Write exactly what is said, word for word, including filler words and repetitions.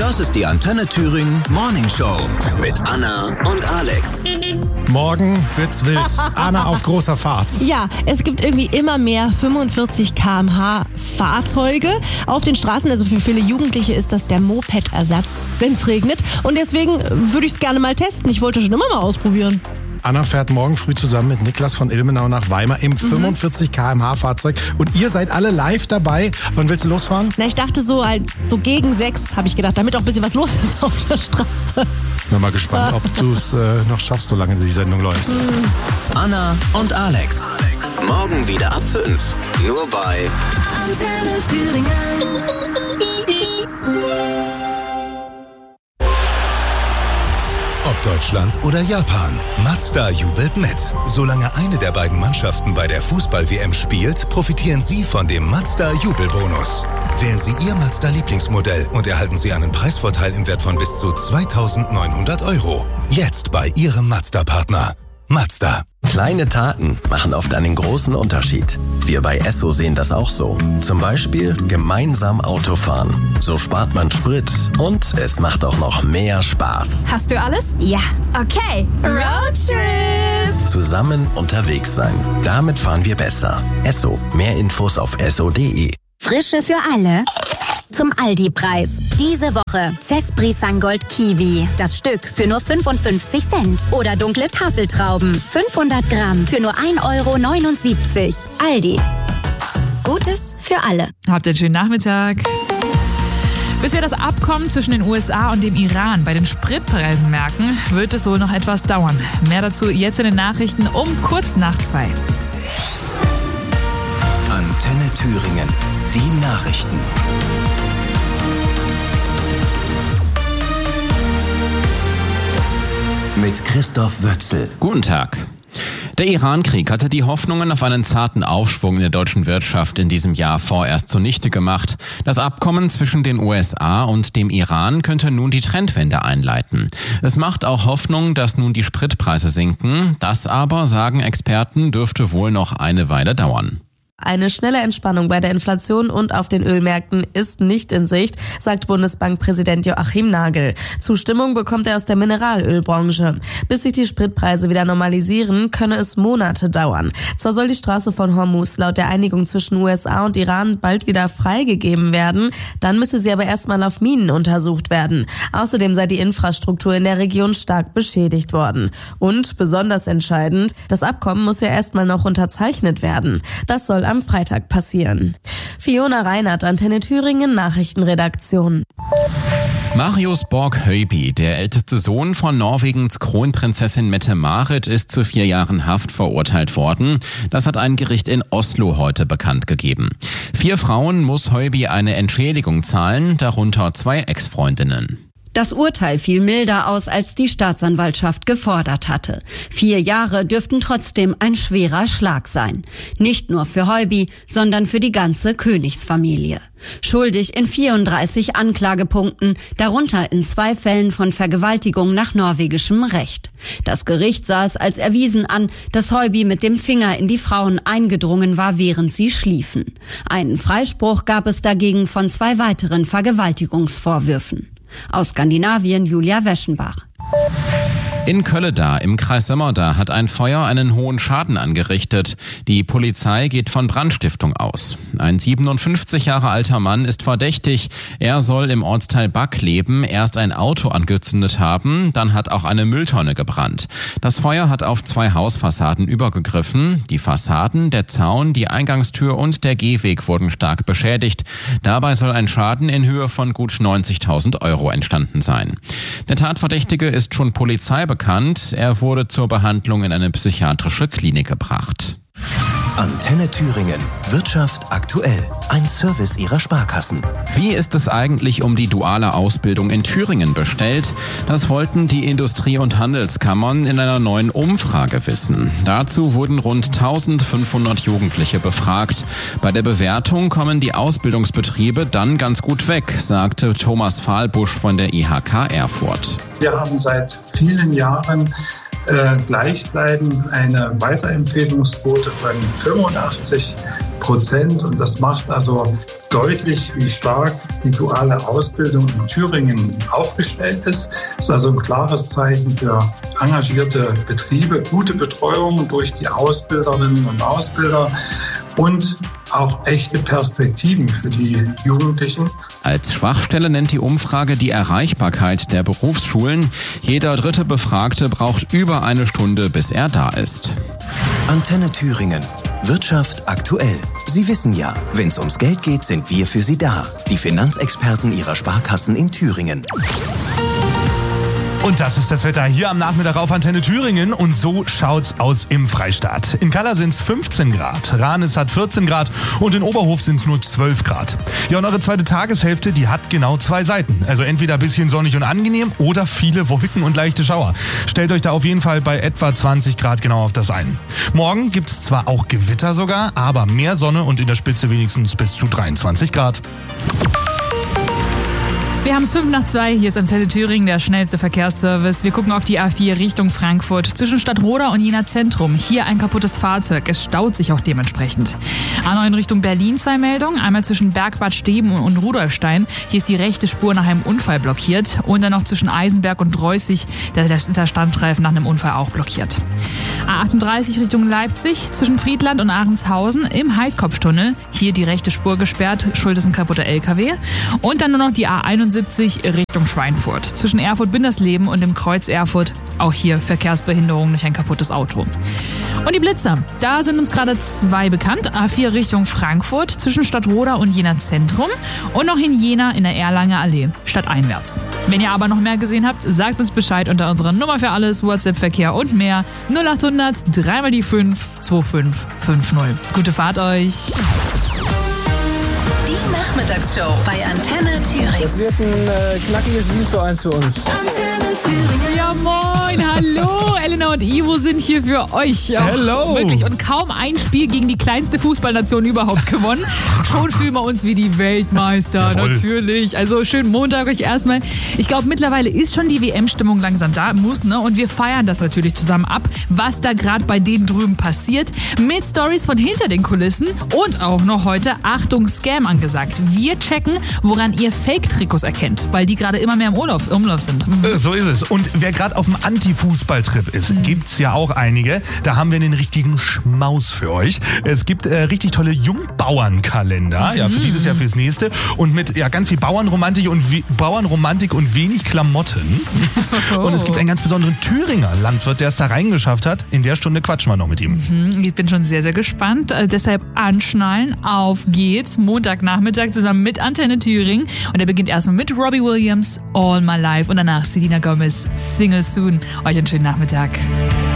Das ist die Antenne Thüringen Morning Show mit Anna und Alex. Morgen wird's wild. Anna auf großer Fahrt. Ja, es gibt irgendwie immer mehr fünfundvierzig Kilometer pro Stunde Fahrzeuge auf den Straßen. Also für viele Jugendliche ist das der Moped-Ersatz, wenn es regnet. Und deswegen würde ich es gerne mal testen. Ich wollte schon immer mal ausprobieren. Anna fährt morgen früh zusammen mit Niklas von Ilmenau nach Weimar im mhm. fünfundvierzig Kilometer pro Stunde Fahrzeug. Und ihr seid alle live dabei. Wann willst du losfahren? Na, ich dachte so halt so gegen sechs, habe ich gedacht, damit auch ein bisschen was los ist auf der Straße. Bin mal gespannt, ob du es äh, noch schaffst, solange die Sendung läuft. Mhm. Anna und Alex. Morgen wieder ab fünf. Nur bei Antenne Thüringen. Ob Deutschland oder Japan, Mazda jubelt mit. Solange eine der beiden Mannschaften bei der Fußball-W M spielt, profitieren Sie von dem Mazda-Jubelbonus. Wählen Sie Ihr Mazda-Lieblingsmodell und erhalten Sie einen Preisvorteil im Wert von bis zu zweitausendneunhundert Euro. Jetzt bei Ihrem Mazda-Partner. Mazda. Kleine Taten machen oft einen großen Unterschied. Wir bei Esso sehen das auch so. Zum Beispiel gemeinsam Autofahren. So spart man Sprit und es macht auch noch mehr Spaß. Hast du alles? Ja. Okay. Roadtrip. Zusammen unterwegs sein. Damit fahren wir besser. Esso. Mehr Infos auf esso punkt de. Frische für alle. Zum Aldi-Preis. Diese Woche Cespri Sangold Kiwi. Das Stück für nur fünfundfünfzig Cent. Oder dunkle Tafeltrauben. fünfhundert Gramm für nur ein Euro neunundsiebzig. Aldi. Gutes für alle. Habt einen schönen Nachmittag. Bis wir das Abkommen zwischen den U S A und dem Iran bei den Spritpreisen merken, wird es wohl noch etwas dauern. Mehr dazu jetzt in den Nachrichten um kurz nach zwei. Antenne Thüringen. Die Nachrichten. Mit Christoph Wötzel. Guten Tag. Der Iran-Krieg hatte die Hoffnungen auf einen zarten Aufschwung in der deutschen Wirtschaft in diesem Jahr vorerst zunichte gemacht. Das Abkommen zwischen den U S A und dem Iran könnte nun die Trendwende einleiten. Es macht auch Hoffnung, dass nun die Spritpreise sinken. Das aber, sagen Experten, dürfte wohl noch eine Weile dauern. Eine schnelle Entspannung bei der Inflation und auf den Ölmärkten ist nicht in Sicht, sagt Bundesbankpräsident Joachim Nagel. Zustimmung bekommt er aus der Mineralölbranche. Bis sich die Spritpreise wieder normalisieren, könne es Monate dauern. Zwar soll die Straße von Hormuz laut der Einigung zwischen U S A und Iran bald wieder freigegeben werden, dann müsse sie aber erstmal auf Minen untersucht werden. Außerdem sei die Infrastruktur in der Region stark beschädigt worden. Und besonders entscheidend, das Abkommen muss ja erstmal noch unterzeichnet werden. Das soll am Freitag passieren. Fiona Reinhardt, Antenne Thüringen, Nachrichtenredaktion. Marius Borg-Høiby, der älteste Sohn von Norwegens Kronprinzessin Mette-Marit, ist zu vier Jahren Haft verurteilt worden. Das hat ein Gericht in Oslo heute bekannt gegeben. Vier Frauen muss Høiby eine Entschädigung zahlen, darunter zwei Ex-Freundinnen. Das Urteil fiel milder aus, als die Staatsanwaltschaft gefordert hatte. Vier Jahre dürften trotzdem ein schwerer Schlag sein. Nicht nur für Høiby, sondern für die ganze Königsfamilie. Schuldig in vierunddreißig Anklagepunkten, darunter in zwei Fällen von Vergewaltigung nach norwegischem Recht. Das Gericht sah es als erwiesen an, dass Høiby mit dem Finger in die Frauen eingedrungen war, während sie schliefen. Einen Freispruch gab es dagegen von zwei weiteren Vergewaltigungsvorwürfen. Aus Skandinavien, Julia Weschenbach. In Kölleda im Kreis Sömmerda hat ein Feuer einen hohen Schaden angerichtet. Die Polizei geht von Brandstiftung aus. Ein siebenundfünfzig Jahre alter Mann ist verdächtig. Er soll im Ortsteil Backleben erst ein Auto angezündet haben, dann hat auch eine Mülltonne gebrannt. Das Feuer hat auf zwei Hausfassaden übergegriffen. Die Fassaden, der Zaun, die Eingangstür und der Gehweg wurden stark beschädigt. Dabei soll ein Schaden in Höhe von gut neunzigtausend Euro entstanden sein. Der Tatverdächtige ist schon Polizei bekannt. Er wurde zur Behandlung in eine psychiatrische Klinik gebracht. Antenne Thüringen. Wirtschaft aktuell. Ein Service Ihrer Sparkassen. Wie ist es eigentlich um die duale Ausbildung in Thüringen bestellt? Das wollten die Industrie- und Handelskammern in einer neuen Umfrage wissen. Dazu wurden rund eintausendfünfhundert Jugendliche befragt. Bei der Bewertung kommen die Ausbildungsbetriebe dann ganz gut weg, sagte Thomas Fahlbusch von der I H K Erfurt. Wir haben seit vielen Jahren Äh, gleichbleibend eine Weiterempfehlungsquote von fünfundachtzig Prozent und das macht also deutlich, wie stark die duale Ausbildung in Thüringen aufgestellt ist. Das ist also ein klares Zeichen für engagierte Betriebe, gute Betreuung durch die Ausbilderinnen und Ausbilder und auch echte Perspektiven für die Jugendlichen. Als Schwachstelle nennt die Umfrage die Erreichbarkeit der Berufsschulen. Jeder dritte Befragte braucht über eine Stunde, bis er da ist. Antenne Thüringen. Wirtschaft aktuell. Sie wissen ja, wenn es ums Geld geht, sind wir für Sie da. Die Finanzexperten Ihrer Sparkassen in Thüringen. Und das ist das Wetter hier am Nachmittag auf Antenne Thüringen. Und so schaut's aus im Freistaat. In Kalla sind's fünfzehn Grad, Ranis hat vierzehn Grad und in Oberhof sind's nur zwölf Grad. Ja, und eure zweite Tageshälfte, die hat genau zwei Seiten. Also entweder ein bisschen sonnig und angenehm oder viele Wolken und leichte Schauer. Stellt euch da auf jeden Fall bei etwa zwanzig Grad genau auf das ein. Morgen gibt's zwar auch Gewitter sogar, aber mehr Sonne und in der Spitze wenigstens bis zu dreiundzwanzig Grad. Wir haben es fünf nach zwei, hier ist Antenne Thüringen, der schnellste Verkehrsservice. Wir gucken auf die A vier Richtung Frankfurt, zwischen Stadtroda und Jena Zentrum. Hier ein kaputtes Fahrzeug, es staut sich auch dementsprechend. A neun Richtung Berlin zwei Meldungen, einmal zwischen Bergbad Steben und Rudolfstein. Hier ist die rechte Spur nach einem Unfall blockiert. Und dann noch zwischen Eisenberg und Reußig, der, der Standstreifen nach einem Unfall auch blockiert. A achtunddreißig Richtung Leipzig, zwischen Friedland und Ahrenshausen im Heidkopftunnel. Hier die rechte Spur gesperrt, schuld ist ein kaputter L K W. Und dann nur noch die A einundsiebzig Richtung Schweinfurt. Zwischen Erfurt-Bindersleben und dem Kreuz Erfurt. Auch hier Verkehrsbehinderung durch ein kaputtes Auto. Und die Blitzer, da sind uns gerade zwei bekannt. A vier Richtung Frankfurt, zwischen Stadtroda und Jena Zentrum. Und noch in Jena in der Erlanger Allee, stadteinwärts. Wenn ihr aber noch mehr gesehen habt, sagt uns Bescheid unter unserer Nummer für alles, WhatsApp-Verkehr und mehr. null achthundert, dreimal die fünf, zwei fünf fünf null. Gute Fahrt euch! Nachmittagsshow bei Antenne Thüringen. Das wird ein äh, knackiges sieben zu eins für uns. Antenne Thüringen. Ja moin, hallo, Elena und Ivo sind hier für euch. Oh, hello. Wirklich, und kaum ein Spiel gegen die kleinste Fußballnation überhaupt gewonnen. Schon fühlen wir uns wie die Weltmeister, Jawohl. Natürlich. Also schönen Montag euch erstmal. Ich glaube, mittlerweile ist schon die W M-Stimmung langsam da, muss, ne? Und wir feiern das natürlich zusammen ab, was da gerade bei denen drüben passiert. Mit Stories von hinter den Kulissen und auch noch heute, Achtung, Scam angesagt. Wir checken, woran ihr Fake-Trikots erkennt, weil die gerade immer mehr im Urlaub, Umlauf sind. Mhm. So ist es. Und wer gerade auf dem Anti-Fußball-Trip ist, mhm. gibt's ja auch einige. Da haben wir den richtigen Schmaus für euch. Es gibt äh, richtig tolle Jungbauernkalender, mhm. ja, für dieses Jahr, fürs nächste. Und mit ja, ganz viel Bauernromantik und, we- Bauernromantik und wenig Klamotten. Oh. Und es gibt einen ganz besonderen Thüringer Landwirt, der es da reingeschafft hat. In der Stunde quatschen wir noch mit ihm. Mhm. Ich bin schon sehr, sehr gespannt. Also deshalb anschnallen. Auf geht's. Montagnachmittag zusammen mit Antenne Thüringen. Und er beginnt erstmal mit Robbie Williams, All My Life. Und danach Selena Gomez, Single Soon. Euch einen schönen Nachmittag.